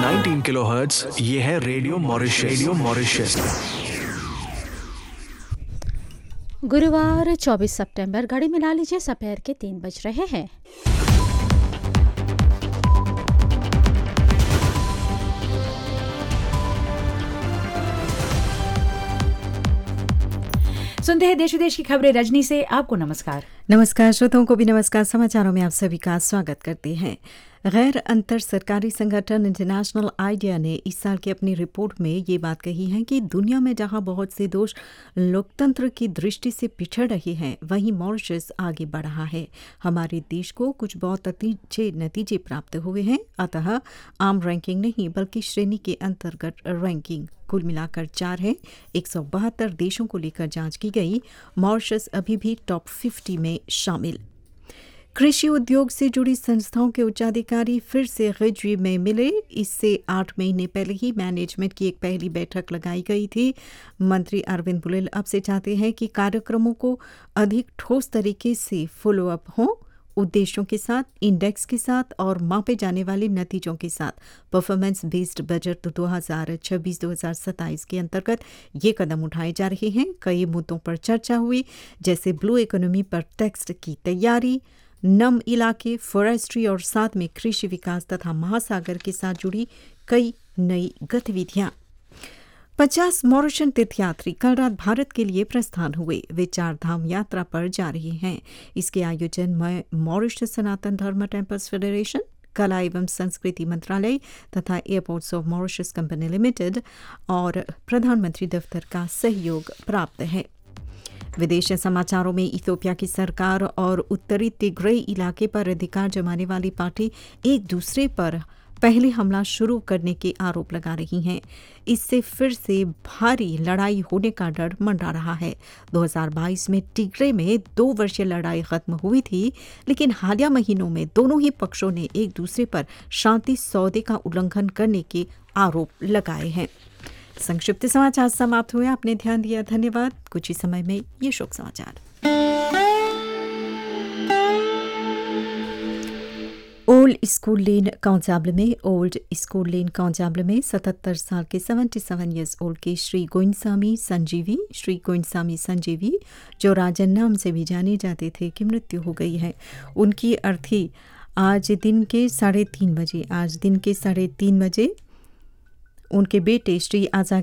19 kilohertz, ये है radio Mauritius. गुरुवार 24 सितंबर, घड़ी मिला लीजिए, दोपहर के 3 बज रहे हैं। सुनते हैं देश विदेश की खबरें। रजनी से आपको नमस्कार। नमस्कार श्रोताओं को भी नमस्कार। समाचारों में आप सभी का स्वागत करते हैं। गैर अंतर सरकारी संगठन इंटरनेशनल आइडिया ने इस साल की अपनी रिपोर्ट में ये बात कही है कि दुनिया में जहां बहुत से देश लोकतंत्र की दृष्टि से पिछड़ रहे हैं, वहीं मॉरिशस आगे बढ़ रहा है। हमारे देश को कुछ बहुत अच्छे नतीजे प्राप्त हुए हैं, अतः आम रैंकिंग नहीं बल्कि श्रेणी के अंतर्गत रैंकिंग कुल मिलाकर 4 है। 172 देशों को लेकर जांच की गई। मॉरिशस अभी भी टॉप 50 में शामिल। कृषि उद्योग से जुड़ी संस्थाओं के उच्चाधिकारी फिर से गिजवी में मिले। इससे 8 महीने पहले ही मैनेजमेंट की एक पहली बैठक लगाई गई थी। मंत्री अरविंद बुलेल अब से चाहते हैं कि कार्यक्रमों को अधिक ठोस तरीके से फॉलो अप हो, उद्देश्यों के साथ, इंडेक्स के साथ और मापे जाने वाले नतीजों के साथ। परफॉर्मेंस बेस्ड बजट 2026-2027 के अंतर्गत ये कदम उठाए जा रहे हैं। कई मुद्दों पर चर्चा हुई, जैसे ब्लू इकोनॉमी पर टैक्स की तैयारी, नम इलाके, फॉरेस्ट्री और साथ में कृषि विकास तथा महासागर के साथ जुड़ी कई नई गतिविधियां। 50 मॉरिशन तीर्थयात्री कल रात भारत के लिए प्रस्थान हुए। वे 4 धाम यात्रा पर जा रहे हैं। इसके आयोजन में मॉरिशस सनातन धर्म टेम्पल्स फेडरेशन, कला एवं संस्कृति मंत्रालय तथा airports of Mauritius company limited और प्रधानमंत्री दफ्तर का सहयोग प्राप्त है। विदेश समाचारों में इथियोपिया की सरकार और उत्तरी तिग्रे इलाके पर अधिकार जमाने वाली पार्टी एक दूसरे पर पहले हमला शुरू करने के आरोप लगा रही हैं। इससे फिर से भारी लड़ाई होने का डर मंडरा रहा है। 2022 में टिग्रे में 2 वर्षीय लड़ाई खत्म हुई थी, लेकिन हालिया महीनों में दोनों ही पक्षों ने एक दूसरे पर शांति सौदे का उल्लंघन करने के आरोप लगाए हैं। संक्षिप्त समाचार समाप्त हुए। आपने ध्यान दिया, धन्यवाद। कुछ ही समय में ये शोक समाचार। ओल्ड स्कूल लेन काउंजाबल में 77 साल के 77 ईयर्स ओल्ड के श्री गोइंदसामी संजीवी जो राजन नाम से भी जाने जाते थे, की मृत्यु हो गई है। उनकी अर्थी आज दिन के 3:30 बजे उनके बेटे श्री आजा